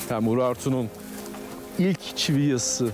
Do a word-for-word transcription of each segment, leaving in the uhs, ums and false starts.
hem Urartu'nun ilk çivi yazısını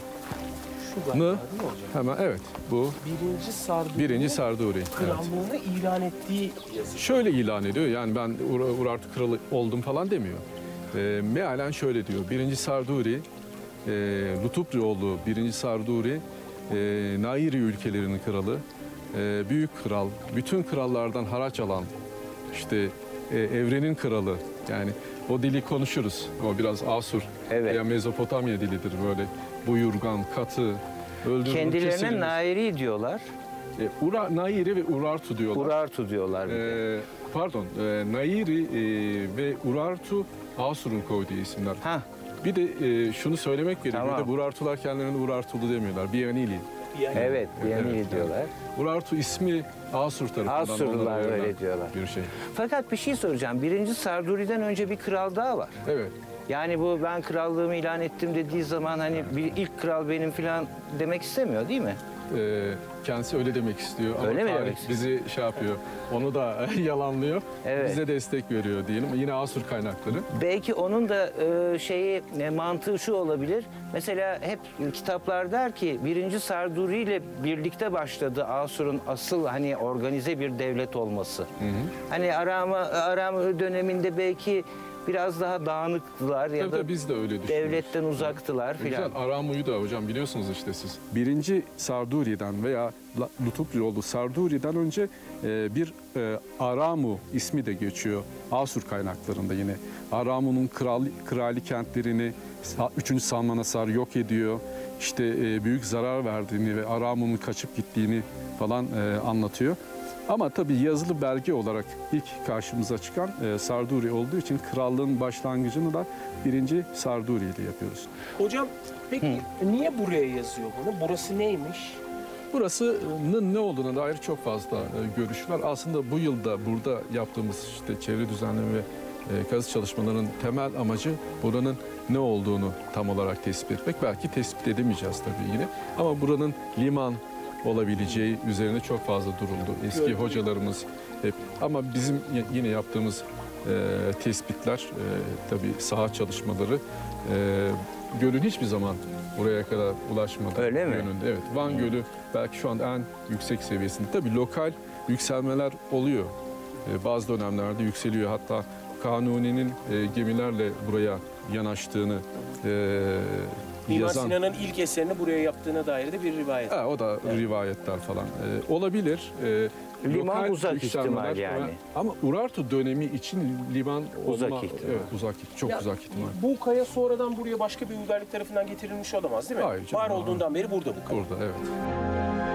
Şu galiba değil mi hocam? hemen evet bu Birinci Sarduri. birinci Sarduri. Evet. Krallığını ilan ettiği yazı. Şöyle ilan ediyor, yani ben Ur- Urartu kralı oldum falan demiyor. E, mealen şöyle diyor, birinci Sarduri, e, Lutuprioğlu birinci Sarduri, e, Nairi ülkelerinin kralı, e, büyük kral, bütün krallardan haraç alan, işte e, evrenin kralı, yani o dili konuşuruz. O biraz Asur Evet. veya Mezopotamya dilidir, böyle buyurgan, katı, öldürülür, Kendilerine kesilir. Nairi diyorlar. E, Ura, Nairi ve Urartu diyorlar. Urartu diyorlar bir de. Ee, pardon, e, Nairi e, ve Urartu Asur'un koyduğu isimler. Hah. Bir de e, şunu söylemek gerekiyor. Tamam. Bir de Urartular kendilerini Urartulu demiyorlar. Biyanili. Yani Evet, Biyanili Evet, diyorlar. Urartu ismi Asur tarafından. Asurlular onlara verilen öyle diyorlar. Bir şey. Fakat bir şey soracağım. Birinci Sarduri'den önce bir kral daha var. Evet. Yani bu ben krallığımı ilan ettim dediği zaman hani bir ilk kral benim falan demek istemiyor değil mi? E, kendisi öyle demek istiyor. Ama Öyle mi tarih demek istiyor? bizi şey yapıyor. Onu da yalanlıyor. Evet. Bize destek veriyor diyelim. Yine Asur kaynakları. Belki onun da e, şeyi e, mantığı şu olabilir. Mesela hep kitaplar der ki birinci Sarduri ile birlikte başladı Asur'un asıl hani organize bir devlet olması. Hani Aram Aram döneminde belki biraz daha dağınıktılar ya Tabii da tabii biz de öyle düşünüyoruz. devletten uzaktılar Güzel. filan. Aramu'yu da hocam biliyorsunuz işte siz. Birinci Sarduri'den veya Lutuprioğlu Sarduri'den önce e, bir e, Aramu ismi de geçiyor. Asur kaynaklarında yine. Aramu'nun kral, krali kentlerini üçüncü Salmanasar yok ediyor. İşte e, büyük zarar verdiğini ve Aramu'nun kaçıp gittiğini falan e, anlatıyor. Ama tabii yazılı belge olarak ilk karşımıza çıkan e, Sarduri olduğu için krallığın başlangıcını da birinci Sarduri ile yapıyoruz. hocam peki niye buraya yazıyor bunu? Burası neymiş? Burasının ne olduğuna dair çok fazla e, görüş var. Aslında bu yılda burada yaptığımız işte çevre düzenleme ve e, kazı çalışmalarının temel amacı buranın ne olduğunu tam olarak tespit etmek. Belki tespit edemeyeceğiz tabii yine. Ama buranın liman olabileceği üzerine çok fazla duruldu. Eski Gördüm. hocalarımız hep. Ama bizim y- yine yaptığımız e, tespitler, e, tabii saha çalışmaları e, gölün hiçbir zaman buraya kadar ulaşmadı. Öyle mi? Yönünde. Evet. Van Gölü belki şu anda en yüksek seviyesinde. Tabii lokal yükselmeler oluyor. E, bazı dönemlerde yükseliyor. Hatta Kanuni'nin e, gemilerle buraya yanaştığını e, Mimar yazan... Sinan'ın ilk eserini buraya yaptığına dair de bir rivayet. Ha, o da rivayetler falan. Ee, olabilir. Ee, Liman lokal uzak yükselmeler ihtimal yani. var. Ama Urartu dönemi için liman Uzak olma, ihtimal. Evet, uzak ihtimal. Çok Ya, uzak ihtimal. Bu kaya sonradan buraya başka bir uygarlık tarafından getirilmiş olamaz değil mi? Hayır canım, Var olduğundan beri burada bu kaya. Burada evet.